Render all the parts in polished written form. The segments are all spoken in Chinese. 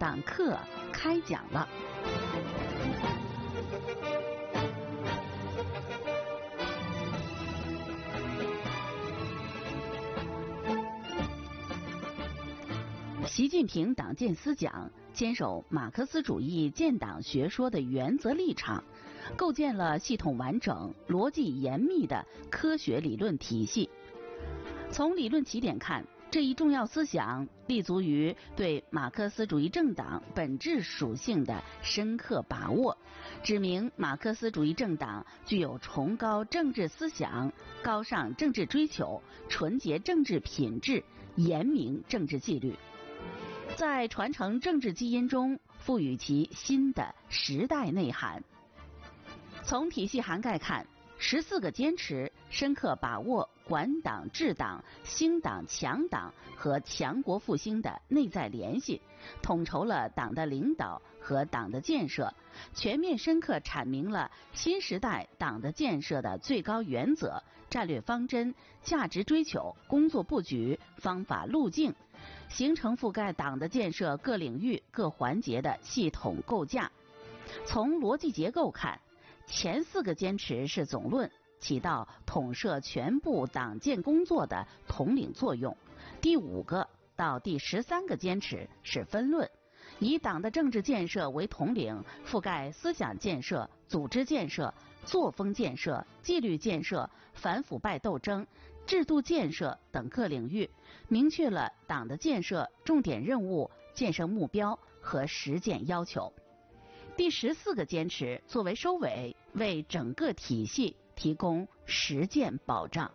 党课开讲了。习近平党建思想坚守马克思主义建党学说的原则立场，构建了系统完整、逻辑严密的科学理论体系。从理论起点看，这一重要思想立足于对马克思主义政党本质属性的深刻把握，指明马克思主义政党具有崇高政治思想、高尚政治追求、纯洁政治品质、严明政治纪律，在传承政治基因中赋予其新的时代内涵。从体系涵盖看，14个坚持深刻把握管党治党、兴党强党和强国复兴的内在联系，统筹了党的领导和党的建设，全面深刻阐明了新时代党的建设的最高原则、战略方针、价值追求、工作布局、方法路径，形成覆盖党的建设各领域各环节的系统构架。从逻辑结构看，前4个坚持是总论，起到统摄全部党建工作的统领作用。第5个到第13个坚持是分论，以党的政治建设为统领，覆盖思想建设、组织建设、作风建设、纪律建设、反腐败斗争、制度建设等各领域，明确了党的建设重点任务、建设目标和实践要求。第14个坚持作为收尾，为整个体系提供实践保障。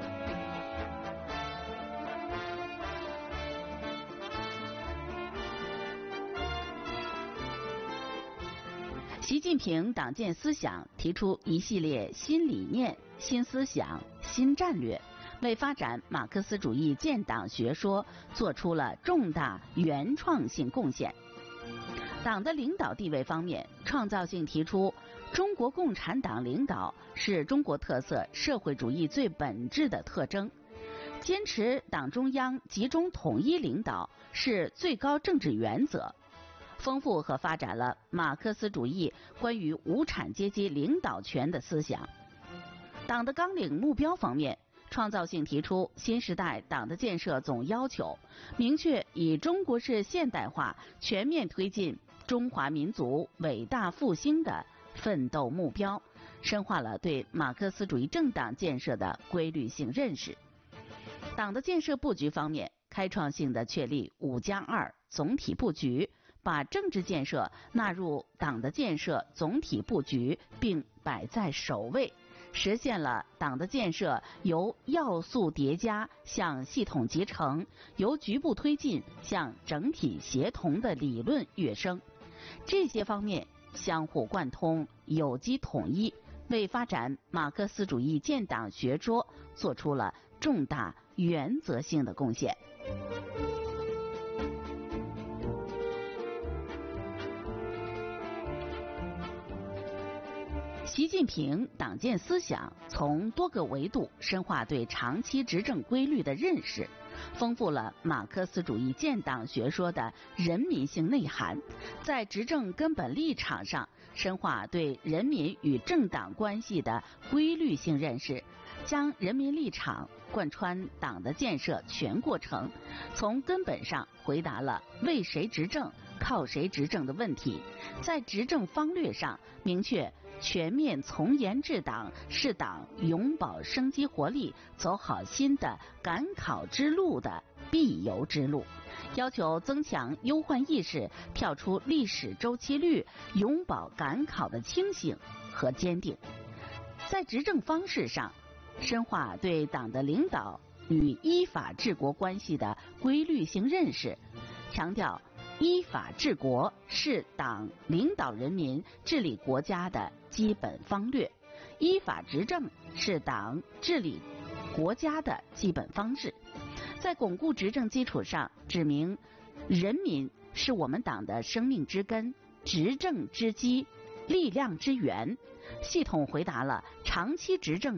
习近平党建思想提出一系列新理念、新思想、新战略，为发展马克思主义建党学说做出了重大原创性贡献。党的领导地位方面，创造性提出中国共产党领导是中国特色社会主义最本质的特征，坚持党中央集中统一领导是最高政治原则，丰富和发展了马克思主义关于无产阶级领导权的思想。党的纲领目标方面，创造性提出新时代党的建设总要求，明确以中国式现代化全面推进中华民族伟大复兴的奋斗目标，深化了对马克思主义政党建设的规律性认识。党的建设布局方面，开创性的确立5+2总体布局，把政治建设纳入党的建设总体布局并摆在首位，实现了党的建设由要素叠加向系统集成，由局部推进向整体协同的理论跃升。这些方面相互贯通、有机统一，为发展马克思主义建党学说做出了重大原则性的贡献。习近平党建思想从多个维度深化对长期执政规律的认识，丰富了马克思主义建党学说的人民性内涵，在执政根本立场上深化对人民与政党关系的规律性认识，将人民立场贯穿党的建设全过程，从根本上回答了为谁执政、靠谁执政的问题，在执政方略上明确全面从严治党是党永葆生机活力、走好新的赶考之路的必由之路，要求增强忧患意识，跳出历史周期率，永葆赶考的清醒和坚定。在执政方式上，深化对党的领导与依法治国关系的规律性认识，强调依法治国是党领导人民治理国家的基本方略，依法执政是党治理国家的基本方式。在巩固执政基础上，指明人民是我们党的生命之根、执政之基、力量之源，系统回答了长期执政